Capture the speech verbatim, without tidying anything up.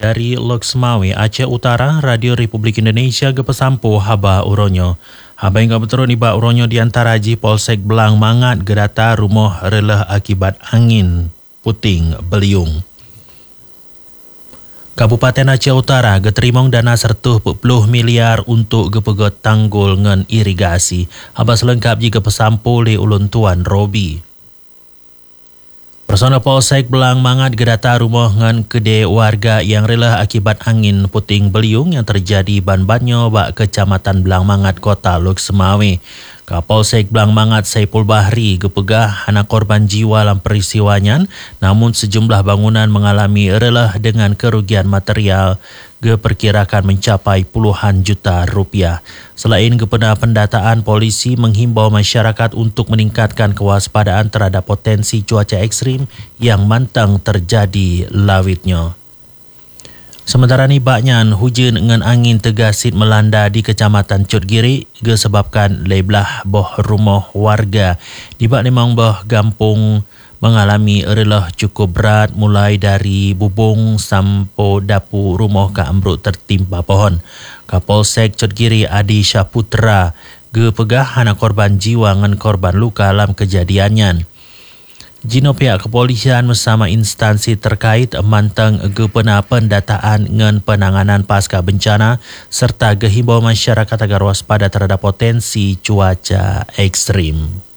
Dari Lok Semawi, Aceh Utara, Radio Republik Indonesia ke pesampu Haba Uronyo. Haba yang berturun iba Uronyo di antara Ji Polsek Belang Mangat gedata rumah relah akibat angin puting beliung. Kabupaten Aceh Utara geterimong dana seratus puluh miliar untuk gepegot tanggul ngan irigasi. Haba selengkap jika pesampu li ulun tuan Robi. Personel Polsek Belang Mangat gedata rumah ngan kedai warga yang rela akibat angin puting beliung yang terjadi ban-banyo bak Kecamatan Belang Mangat Kota Lok Semawi. Kapolsek Belang Mangat Saipul Bahri gepegah anak korban jiwa dalam peristiwanya, namun sejumlah bangunan mengalami relah dengan kerugian material diperkirakan mencapai puluhan juta rupiah. Selain kepena pendataan, polisi menghimbau masyarakat untuk meningkatkan kewaspadaan terhadap potensi cuaca ekstrim yang mantang terjadi lawitnya. Sementara ni baknyan hujan dengan angin tegasit melanda di Kecamatan Cutgiri disebabkan lebelah boh rumah warga di bak limang boh gampung mengalami relah cukup berat mulai dari bubung sampai dapur rumah ke ambruk tertimpa pohon. Kapolsek Cutgiri Adi Syaputra gepegah anak korban jiwa dengan korban luka dalam kejadiannya. Jino pihak kepolisian bersama instansi terkait mantang gepena pendataan dengan penanganan pasca bencana serta gehimbau masyarakat agar waspada terhadap potensi cuaca ekstrim.